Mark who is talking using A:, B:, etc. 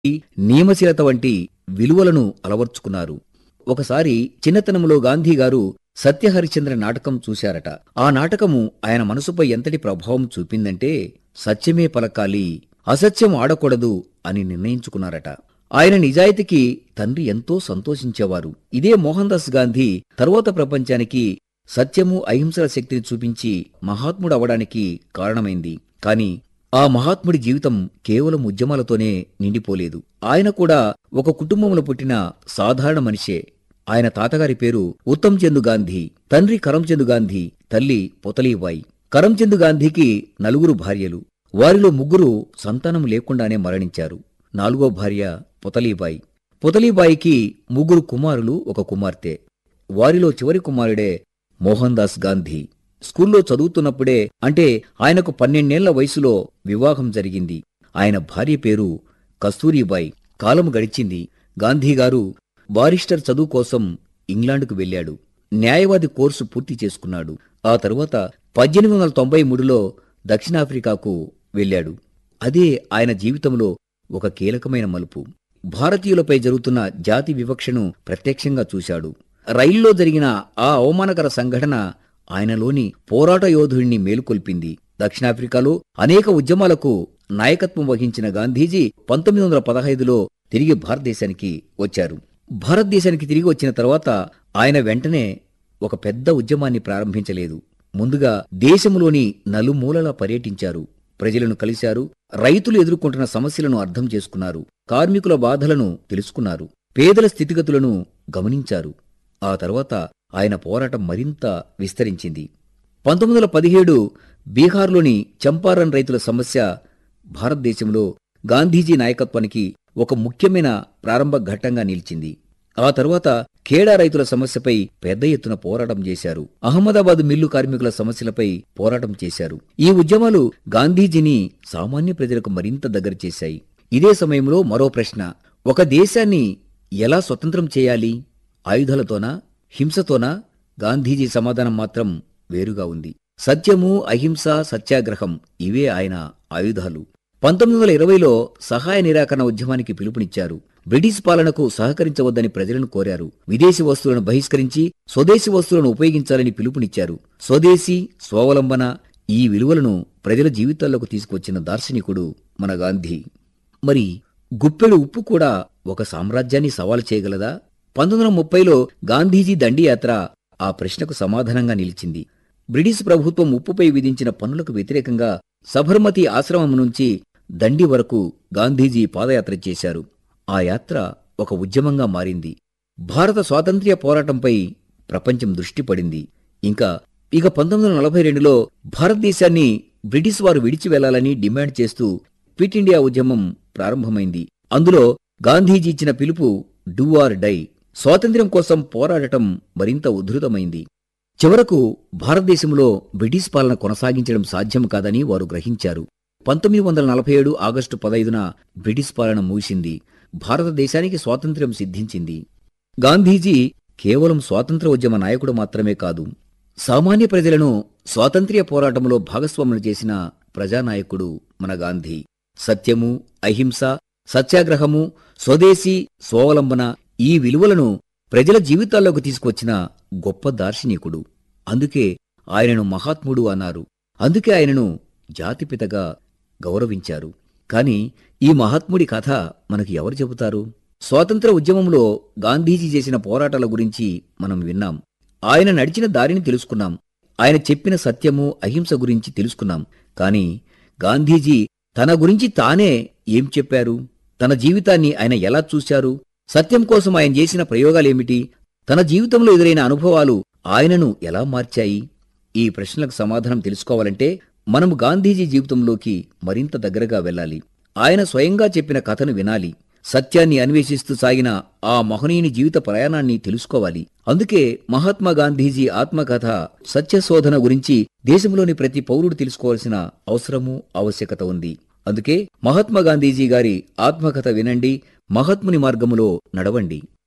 A: నియమశీలత వంటి విలువలను అలవర్చుకున్నారు. ఒకసారి చిన్నతనంలో గాంధీగారు సత్యహరిశ్చంద్ర నాటకం చూశారట. ఆ నాటకము ఆయన మనసుపై ఎంతటి ప్రభావం చూపిందంటే సత్యమే పలకాలి, అసత్యం ఆడకూడదు అని నిర్ణయించుకున్నారట. ఆయన నిజాయితీకి తండ్రి ఎంతో సంతోషించేవారు. ఇదే మోహన్ దాస్ గాంధీ తరువాత ప్రపంచానికి సత్యము అహింసల శక్తిని చూపించి మహాత్ముడు అవడానికి కారణమైంది. కాని ఆ మహాత్ముడి జీవితం కేవలం ఉద్యమాలతోనే నిండిపోలేదు. ఆయన కూడా ఒక కుటుంబంలో పుట్టిన సాధారణ మనిషే. ఆయన తాతగారి పేరు ఉత్తమ్ చంద్ గాంధీ, తండ్రి కరమ్చంద్ గాంధీ, తల్లి పుతలీబాయి. కరమ్చంద్ గాంధీకి 4 భార్యలు. వారిలో 3 సంతానం లేకుండానే మరణించారు. 4వ భార్య పుతలీబాయి. పుతలీబాయికి 3 కుమారులు, 1 కుమార్తె. వారిలో చివరి కుమారుడే మోహన్ దాస్ గాంధీ. స్కూల్లో చదువుతున్నప్పుడే, అంటే ఆయనకు 12 ఏళ్ల వయసులో వివాహం జరిగింది. ఆయన భార్య పేరు కస్తూరిబాయి. కాలం గడిచింది. గాంధీగారు బారిస్టర్ చదువు కోసం ఇంగ్లాండ్కు వెళ్లాడు. న్యాయవాది కోర్సు పూర్తి చేసుకున్నాడు. ఆ తరువాత 1893లో దక్షిణాఫ్రికాకు వెళ్లాడు. అదే ఆయన జీవితంలో ఒక కీలకమైన మలుపు. భారతీయులపై జరుగుతున్న జాతి వివక్షను ప్రత్యక్షంగా చూశాడు. రైల్లో జరిగిన ఆ అవమానకర సంఘటన ఆయనలోని పోరాట యోధుడిని మేలుకొల్పింది. దక్షిణాఫ్రికాలో అనేక ఉద్యమాలకు నాయకత్వం వహించిన గాంధీజీ 1915లో తిరిగి భారతదేశానికి వచ్చారు. భారతదేశానికి తిరిగి వచ్చిన తర్వాత ఆయన వెంటనే ఒక పెద్ద ఉద్యమాన్ని ప్రారంభించలేదు. ముందుగా దేశంలోని నలుమూలలా పర్యటించారు. ప్రజలను కలిశారు. రైతులు ఎదుర్కొంటున్న సమస్యలను అర్థం చేసుకున్నారు. కార్మికుల బాధలను తెలుసుకున్నారు. పేదల స్థితిగతులను గమనించారు. ఆ తర్వాత ఆయన పోరాటం మరింత విస్తరించింది. 1917 బీహార్లోని చంపారన్ రైతుల సమస్య భారతదేశంలో గాంధీజీ నాయకత్వానికి ఒక ముఖ్యమైన ప్రారంభ ఘట్టంగా నిలిచింది. ఆ తర్వాత ఖేడా రైతుల సమస్యపై పెద్ద ఎత్తున పోరాటం చేశారు. అహ్మదాబాద్ మిల్లు కార్మికుల సమస్యలపై పోరాటం చేశారు. ఈ ఉద్యమాలు గాంధీజీని సామాన్య ప్రజలకు మరింత దగ్గర చేశాయి. ఇదే సమయంలో మరో ప్రశ్న: ఒక దేశాన్ని ఎలా స్వతంత్రం చేయాలి? ఆయుధాలతోనా, హింసతోనా? గాంధీజీ సమాధానం మాత్రం వేరుగా ఉంది. సత్యము, అహింస, సత్యాగ్రహం ఇవే ఆయన ఆయుధాలు. 1920లో సహాయ నిరాకరణ ఉద్యమానికి పిలుపునిచ్చారు. బ్రిటిష్ పాలనకు సహకరించవద్దని ప్రజలను కోరారు. విదేశీ వస్తువులను బహిష్కరించి స్వదేశీ వస్తువులను ఉపయోగించాలని పిలుపునిచ్చారు. స్వదేశీ, స్వావలంబన ఈ విలువలను ప్రజల జీవితాల్లోకి తీసుకువచ్చిన దార్శనికుడు మన గాంధీ. మరి గుప్పెడు ఉప్పు కూడా ఒక సామ్రాజ్యాన్ని సవాలు చేయగలదా? 1930లో గాంధీజీ దండియాత్ర ఆ ప్రశ్నకు సమాధానంగా నిలిచింది. బ్రిటిష్ ప్రభుత్వం ఉప్పుపై విధించిన పన్నులకు వ్యతిరేకంగా సబర్మతి ఆశ్రమం నుంచి దండి వరకు గాంధీజీ పాదయాత్ర చేశారు. ఆ యాత్ర ఒక ఉద్యమంగా మారింది. భారత స్వాతంత్ర్య పోరాటంపై ప్రపంచం దృష్టి పడింది. ఇక 1942లో భారతదేశాన్ని బ్రిటిష్ వారు విడిచి వెళ్లాలని డిమాండ్ చేస్తూ క్విట్ ఇండియా ఉద్యమం ప్రారంభమైంది. అందులో గాంధీజీ ఇచ్చిన పిలుపు డూ ఆర్ డై. స్వాతంత్ర్యం కోసం పోరాడటం మరింత ఉధృతమైంది. చివరకు భారతదేశంలో బ్రిటిష్ పాలన కొనసాగించడం సాధ్యం కాదని వారు గ్రహించారు. 1947 ఆగస్టు 15న బ్రిటిష్ పాలన ముగిసింది. భారతదేశానికి స్వాతంత్ర్యం సిద్ధించింది. గాంధీజీ కేవలం స్వాతంత్ర ఉద్యమ నాయకుడు మాత్రమే కాదు, సామాన్య ప్రజలను స్వాతంత్ర్య పోరాటంలో భాగస్వాములు చేసిన ప్రజానాయకుడు మన గాంధీ. సత్యము, అహింస, సత్యాగ్రహము, స్వదేశీ, స్వావలంబన ఈ విలువలను ప్రజల జీవితాల్లోకి తీసుకొచ్చిన గొప్ప దార్శనికుడు. అందుకే ఆయనను మహాత్ముడు అన్నారు. అందుకే ఆయనను జాతిపితగా గౌరవించారు. కాని ఈ మహాత్ముడి కథ మనకు ఎవరు చెబుతారు? స్వాతంత్ర ఉద్యమంలో గాంధీజీ చేసిన పోరాటాల గురించి మనం విన్నాం. ఆయన నడిచిన దారిని తెలుసుకున్నాం. ఆయన చెప్పిన సత్యము, అహింస గురించి తెలుసుకున్నాం. కాని గాంధీజీ తన గురించి తానే ఏం చెప్పారు? తన జీవితాన్ని ఆయన ఎలా చూశారు? సత్యం కోసం ఆయన చేసిన ప్రయోగాలేమిటి? తన జీవితంలో ఎదురైన అనుభవాలు ఆయనను ఎలా మార్చాయి? ఈ ప్రశ్నలకు సమాధానం తెలుసుకోవాలంటే మనం గాంధీజీ జీవితంలోకి మరింత దగ్గరగా వెళ్ళాలి. ఆయన స్వయంగా చెప్పిన కథను వినాలి. సత్యాన్ని అన్వేషిస్తూ సాగిన ఆ మహనీయుని జీవిత ప్రయాణాన్ని తెలుసుకోవాలి. అందుకే మహాత్మా గాంధీజీ ఆత్మకథ సత్యశోధన గురించి దేశంలోని ప్రతి పౌరుడు తెలుసుకోవాల్సిన అవసరము, ఆవశ్యకత ఉంది. అందుకే మహాత్మా గాంధీజీ గారి ఆత్మకథ వినండి, మహాత్ముని మార్గములో నడవండి.